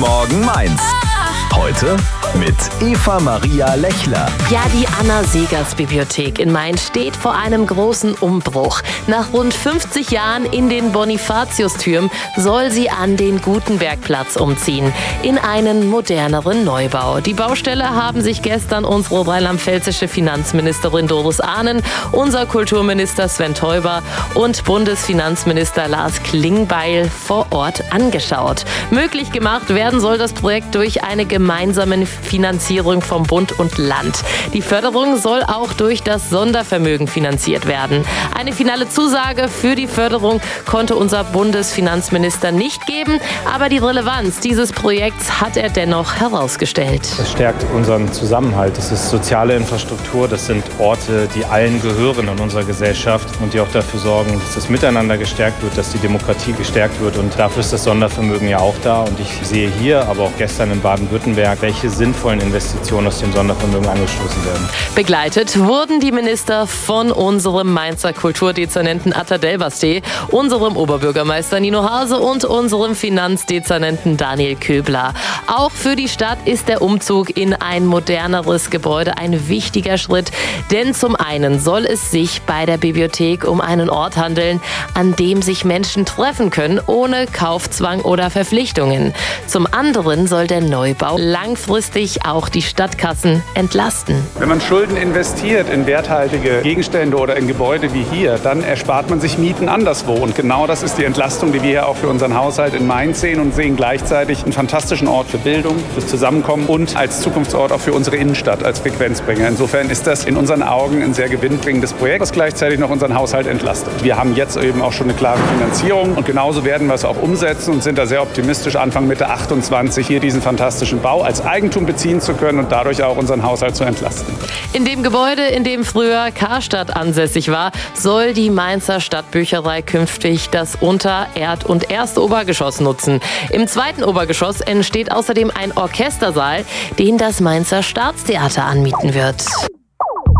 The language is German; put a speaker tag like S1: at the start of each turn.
S1: Morgen Mainz. Heute mit Eva Maria Lechler.
S2: Ja, die Anna-Segers-Bibliothek in Mainz steht vor einem großen Umbruch. Nach rund 50 Jahren in den Bonifatiustürmen soll sie an den Gutenbergplatz umziehen, in einen moderneren Neubau. Die Baustelle haben sich gestern unsere rheinland-pfälzische Finanzministerin Doris Ahnen, unser Kulturminister Sven Teuber und Bundesfinanzminister Lars Klingbeil vor Ort angeschaut. Möglich gemacht werden soll das Projekt durch eine gemeinsame Finanzierung vom Bund und Land. Die Förderung soll auch durch das Sondervermögen finanziert werden. Eine finale Zusage für die Förderung konnte unser Bundesfinanzminister nicht geben, aber die Relevanz dieses Projekts hat er dennoch herausgestellt.
S3: Es stärkt unseren Zusammenhalt. Es ist soziale Infrastruktur, das sind Orte, die allen gehören in unserer Gesellschaft und die auch dafür sorgen, dass das Miteinander gestärkt wird, dass die Demokratie gestärkt wird, und dafür ist das Sondervermögen ja auch da. Und ich sehe hier, aber auch gestern in Baden-Württemberg, welche sinnvollen Investitionen aus dem Sondervermögen angestoßen werden.
S2: Begleitet wurden die Minister von unserem Mainzer Kulturdezernenten Atta Delvaste, unserem Oberbürgermeister Nino Hase und unserem Finanzdezernenten Daniel Köbler. Auch für die Stadt ist der Umzug in ein moderneres Gebäude ein wichtiger Schritt, denn zum einen soll es sich bei der Bibliothek um einen Ort handeln, an dem sich Menschen treffen können, ohne Kaufzwang oder Verpflichtungen. Zum anderen soll der Neubau langfristig auch die Stadtkassen entlasten.
S4: Wenn man Schulden investiert in werthaltige Gegenstände oder in Gebäude wie hier, dann erspart man sich Mieten anderswo. Und genau das ist die Entlastung, die wir hier auch für unseren Haushalt in Mainz sehen, und sehen gleichzeitig einen fantastischen Ort für Bildung, fürs Zusammenkommen und als Zukunftsort auch für unsere Innenstadt als Frequenzbringer. Insofern ist das in unseren Augen ein sehr gewinnbringendes Projekt, was gleichzeitig noch unseren Haushalt entlastet. Wir haben jetzt eben auch schon eine klare Finanzierung und genauso werden wir es auch umsetzen und sind da sehr optimistisch, Anfang Mitte 28 hier diesen fantastischen Bau als Eigentum beziehen zu können und dadurch auch unseren Haushalt zu entlasten.
S2: In dem Gebäude, in dem früher Karstadt ansässig war, soll die Mainzer Stadtbücherei künftig das Unter-, Erd- und erste Obergeschoss nutzen. Im zweiten Obergeschoss entsteht außerdem ein Orchestersaal, den das Mainzer Staatstheater anmieten wird.